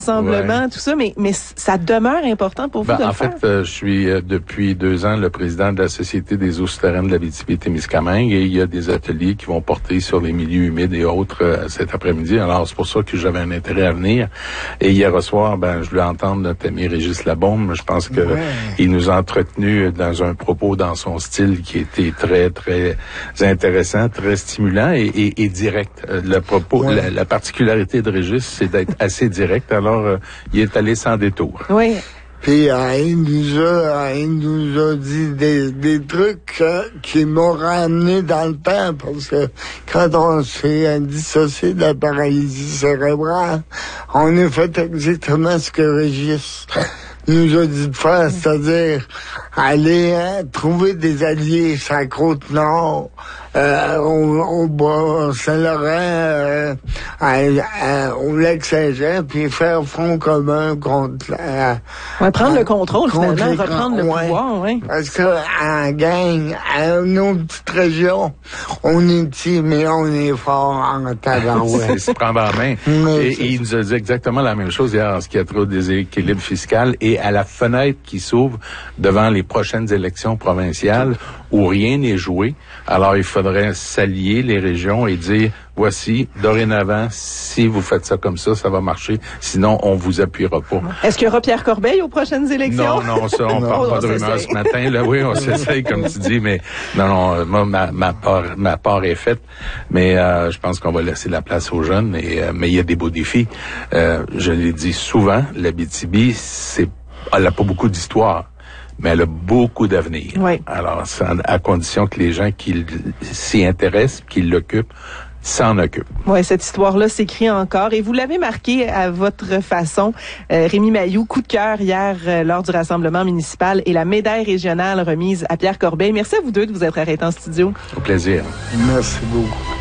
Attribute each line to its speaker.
Speaker 1: rassemblement, tout ça, mais ça demeure important pour vous de le faire?
Speaker 2: En fait, je suis depuis 2 ans le président de la Société des eaux souterraines de l'Abitibi-Témiscamingue et il y a des ateliers qui vont porter sur les milieux humides et autres cet après-midi. Alors, c'est pour ça que j'avais un intérêt à venir. Et hier soir, je voulais entendre notre ami Régis Labaume. Je pense que il nous a entretenu dans un propos dans son style qui était très, très intéressant, très stimulant et direct. Le propos, la particularité de Régis, c'est d'être assez direct. Alors, il est allé sans détour.
Speaker 1: Oui.
Speaker 3: Puis il nous a dit des trucs qui m'ont ramené dans le temps, parce que quand on s'est dissocié de la paralysie cérébrale, on a fait exactement ce que Régis nous a dit de faire, c'est-à-dire aller trouver des alliés sur la Côte-Nord, au Bas-Saint-Laurent, au Lac-Saint-Jean, puis faire front commun contre
Speaker 1: prendre le contrôle, finalement, reprendre le pouvoir,
Speaker 3: Parce que, en gang, à nos petites régions, on est petit, mais on est fort en tabarouette.
Speaker 2: C'est prendre en main. Et il nous a dit exactement la même chose hier en ce qui a trait au déséquilibre fiscal et à la fenêtre qui s'ouvre devant les prochaines élections provinciales où rien n'est joué. Alors, il faudrait s'allier les régions et dire, voici, dorénavant, si vous faites ça comme ça, ça va marcher. Sinon, on vous appuiera pas.
Speaker 1: Est-ce qu'il y aura Pierre Corbeil aux prochaines élections?
Speaker 2: Non, ça, on parle pas de rumeurs ce matin. Là, oui, on s'essaye, comme tu dis, mais non, moi, ma part est faite. Mais je pense qu'on va laisser la place aux jeunes. Mais il y a des beaux défis. Je l'ai dit souvent, l'Abitibi, elle a pas beaucoup d'histoire, mais elle a beaucoup d'avenir.
Speaker 1: Oui.
Speaker 2: Alors, à condition que les gens qui s'y intéressent, qui l'occupent, s'en occupent.
Speaker 1: Oui, cette histoire-là s'écrit encore. Et vous l'avez marqué à votre façon. Rémi Mailloux, coup de cœur hier lors du rassemblement municipal et la médaille régionale remise à Pierre Corbeil. Merci à vous deux de vous être arrêtés en studio.
Speaker 2: Au plaisir.
Speaker 3: Merci beaucoup.